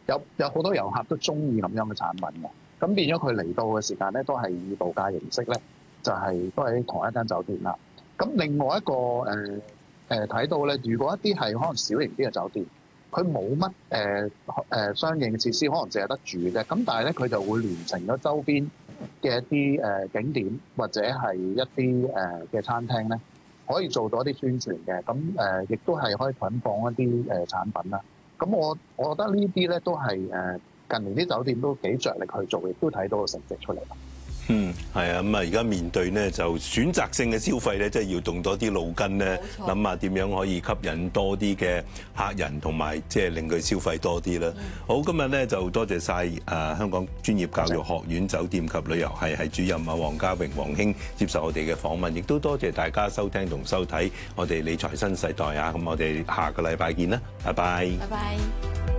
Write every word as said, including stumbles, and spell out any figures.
有有好多遊客都中意咁樣嘅產品嘅，咁變咗佢嚟到嘅時間咧，都係以度假形式咧，就係、是、都係同一間酒店啦。咁另外一個誒誒睇到咧，如果一啲係可能小型啲嘅酒店，佢冇乜誒誒相應嘅設施，可能淨係得住嘅，咁但係咧佢就會聯成咗周邊嘅一啲誒、呃、景點或者係一啲誒嘅餐廳咧，可以做到一啲宣傳嘅，咁誒亦都係可以捆綁一啲誒、呃、產品啦。咁我我覺得呢啲咧都係誒近年啲酒店都幾着力去做，亦都睇到個成績出嚟啦。 嗯，係啊，咁啊，而家面對呢就選擇性嘅消費咧，即係要動多啲腦筋咧，諗下點樣可以吸引多啲嘅客人，同埋即係令佢消費多啲啦。嗯、好，今日咧就多謝晒誒香港專業教育學院酒店及旅遊系系主任啊黃家榮黃兄接受我哋嘅訪問，亦都多謝大家收聽同收睇我哋理財新世代啊！咁我哋下個禮拜見啦，拜拜。 拜拜。